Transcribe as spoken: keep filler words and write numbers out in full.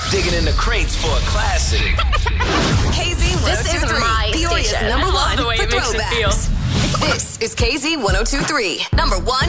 Digging in the crates for a classic. K Z one oh two three. This is my Peoria's station. number I love one the way for it makes me throwbacks. This is K Z one oh two three, number one